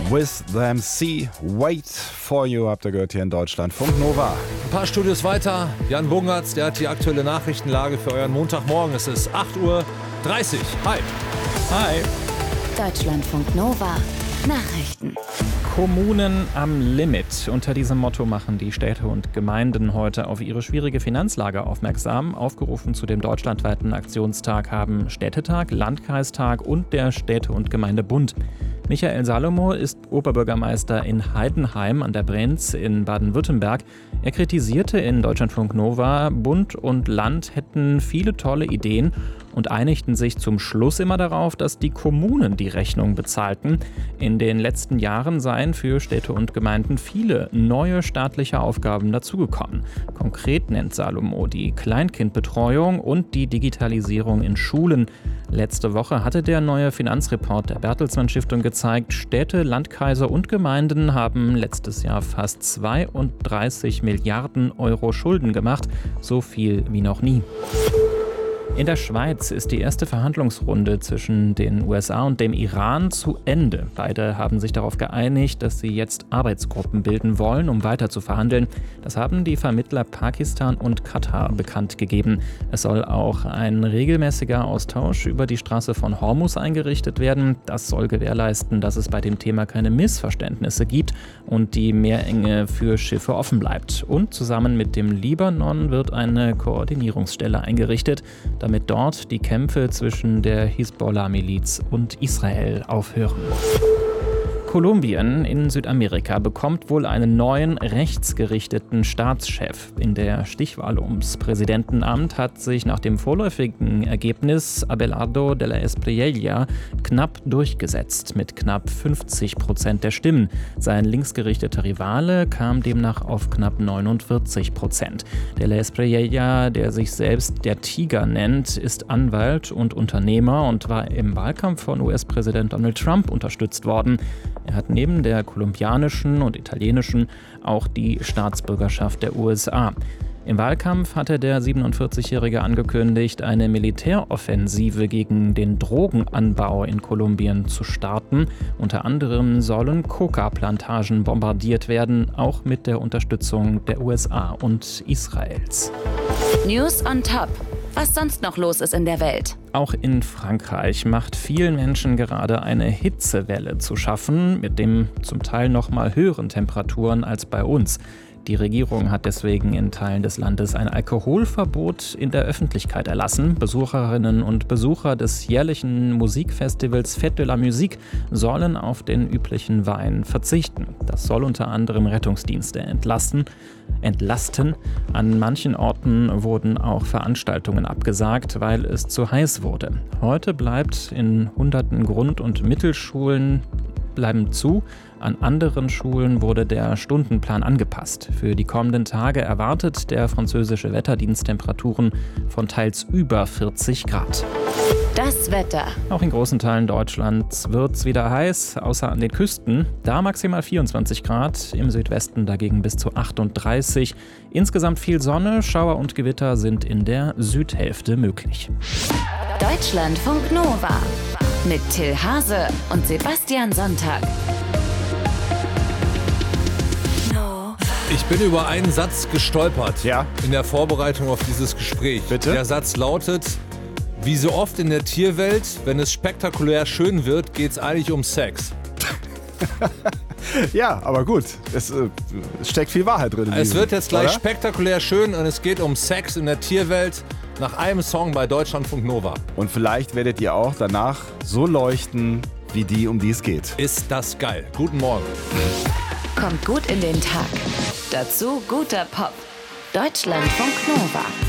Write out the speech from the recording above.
With Them See, Wait For You, habt ihr gehört hier in Deutschland. Funk Nova. Ein paar Studios weiter, Jan Bungertz, der hat die aktuelle Nachrichtenlage für euren Montagmorgen. Es ist 8:30 Uhr. Hi. Hi. Deutschlandfunk Nova. Nachrichten. Kommunen am Limit. Unter diesem Motto machen die Städte und Gemeinden heute auf ihre schwierige Finanzlage aufmerksam. Aufgerufen zu dem deutschlandweiten Aktionstag haben Städtetag, Landkreistag und der Städte- und Gemeindebund. Michael Salomo ist Oberbürgermeister in Heidenheim an der Brenz in Baden-Württemberg. Er kritisierte in Deutschlandfunk Nova, Bund und Land hätten viele tolle Ideen und einigten sich zum Schluss immer darauf, dass die Kommunen die Rechnung bezahlten. In den letzten Jahren seien für Städte und Gemeinden viele neue staatliche Aufgaben dazugekommen. Konkret nennt Salomo die Kleinkindbetreuung und die Digitalisierung in Schulen. Letzte Woche hatte der neue Finanzreport der Bertelsmann Stiftung gezeigt, Städte, Landkreise und Gemeinden haben letztes Jahr fast 32 Milliarden Euro Schulden gemacht, so viel wie noch nie. In der Schweiz ist die erste Verhandlungsrunde zwischen den USA und dem Iran zu Ende. Beide haben sich darauf geeinigt, dass sie jetzt Arbeitsgruppen bilden wollen, um weiter zu verhandeln. Das haben die Vermittler Pakistan und Katar bekannt gegeben. Es soll auch ein regelmäßiger Austausch über die Straße von Hormuz eingerichtet werden. Das soll gewährleisten, dass es bei dem Thema keine Missverständnisse gibt und die Meerenge für Schiffe offen bleibt. Und zusammen mit dem Libanon wird eine Koordinierungsstelle eingerichtet, damit dort die Kämpfe zwischen der Hisbollah-Miliz und Israel aufhören. Kolumbien in Südamerika bekommt wohl einen neuen rechtsgerichteten Staatschef. In der Stichwahl ums Präsidentenamt hat sich nach dem vorläufigen Ergebnis Abelardo de la Espriella knapp durchgesetzt, mit knapp 50% der Stimmen. Sein linksgerichteter Rivale kam demnach auf knapp 49%. De la Espriella, der sich selbst der Tiger nennt, ist Anwalt und Unternehmer und war im Wahlkampf von US-Präsident Donald Trump unterstützt worden. Er hat neben der kolumbianischen und italienischen auch die Staatsbürgerschaft der USA. Im Wahlkampf hatte der 47-Jährige angekündigt, eine Militäroffensive gegen den Drogenanbau in Kolumbien zu starten. Unter anderem sollen Coca-Plantagen bombardiert werden, auch mit der Unterstützung der USA und Israels. News on Top. Was sonst noch los ist in der Welt. Auch in Frankreich macht vielen Menschen gerade eine Hitzewelle zu schaffen, mit dem zum Teil noch mal höheren Temperaturen als bei uns. Die Regierung hat deswegen in Teilen des Landes ein Alkoholverbot in der Öffentlichkeit erlassen. Besucherinnen und Besucher des jährlichen Musikfestivals Fête de la Musique sollen auf den üblichen Wein verzichten. Das soll unter anderem Rettungsdienste entlasten. An manchen Orten wurden auch Veranstaltungen abgesagt, weil es zu heiß wurde. Heute bleibt in hunderten Grund- und Mittelschulen bleiben zu. An anderen Schulen wurde der Stundenplan angepasst. Für die kommenden Tage erwartet der französische Wetterdienst Temperaturen von teils über 40 Grad. Das Wetter. Auch in großen Teilen Deutschlands wird es wieder heiß, außer an den Küsten. Da maximal 24 Grad, im Südwesten dagegen bis zu 38. Insgesamt viel Sonne, Schauer und Gewitter sind in der Südhälfte möglich. Deutschlandfunk Nova mit Till Hase und Sebastian Sonntag. Ich bin über einen Satz gestolpert in der Vorbereitung auf dieses Gespräch. Bitte? Der Satz lautet: Wie so oft in der Tierwelt, wenn es spektakulär schön wird, geht es eigentlich um Sex. Ja, aber gut, es steckt viel Wahrheit drin. Es wird jetzt gleich oder? spektakulär schön und es geht um Sex in der Tierwelt nach einem Song bei Deutschlandfunk Nova. Und vielleicht werdet ihr auch danach so leuchten, wie die, um die es geht. Ist das geil. Guten Morgen. Kommt gut in den Tag. Dazu guter Pop. Deutschlandfunk Nova.